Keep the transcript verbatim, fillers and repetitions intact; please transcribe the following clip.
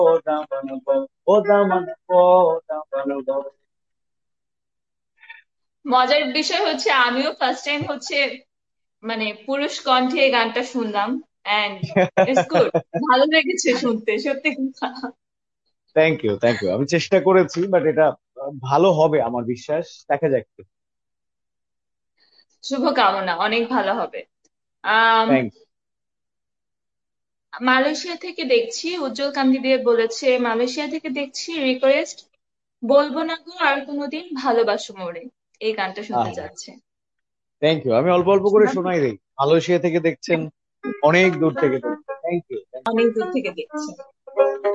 ও দামান ও দামান। মজার বিষয় হচ্ছে আমিও ফার্স্ট টাইম হচ্ছে মানে পুরুষ কণ্ঠে এই গানটা শুনলাম, এন্ড ইটস গুড, ভালো লেগেছে শুনতে সত্যি কথা। Thank you, thank you. আমি চেষ্টা করেছি, বাট এটা আহ, ভালো হবে আমার বিশ্বাস। দেখা যাক। শুভকামনা, অনেক ভালো হবে। আম থ্যাংক। মালয়েশিয়া থেকে দেখছি উজ্জ্বল কান্তি দিয়ে বলেছে, মালয়েশিয়া থেকে দেখছি রিকোয়েস্ট, বলবো না গো আর কোনোদিন ভালোবাসো মোরে, এই গানটা শুনতে আহ চাচ্ছে। Thank you. আমি অল্প অল্প করে শোনাই দিই। মালয়েশিয়া থেকে দেখছেন, অনেক দূর থেকে দেখছেন। Thank you. অনেক দূর থেকে দেখছে।